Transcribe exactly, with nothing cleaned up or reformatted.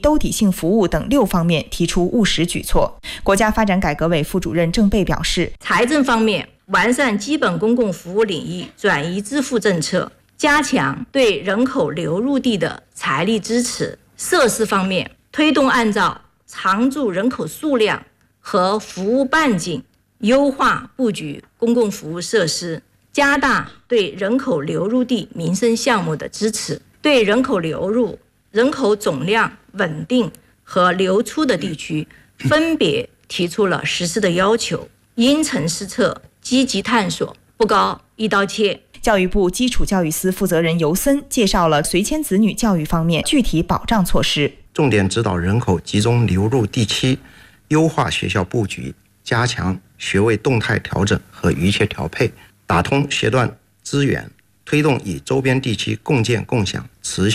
兜底性服务等六方面提出务实举措。国家发展改革委副主任郑贝表示， 财政方面完善基本公共服务领域转移支付政策，加强对人口流入地的财力支持；设施方面推动按照常住人口数量和服务半径优化布局公共服务设施，加大对人口流入地民生项目的支持，对人口流入、人口总量稳定和流出的地区分别提出了实施的要求，因城施策，积极探索，不搞一刀切。 教育部基础教育司负责人尤森介绍了随迁子女教育方面具体保障措施， 重点指导人口集中流入地区，优化学校布局，加强学位动态调整和预切调配，打通学段资源，推动与周边地区共建共享持续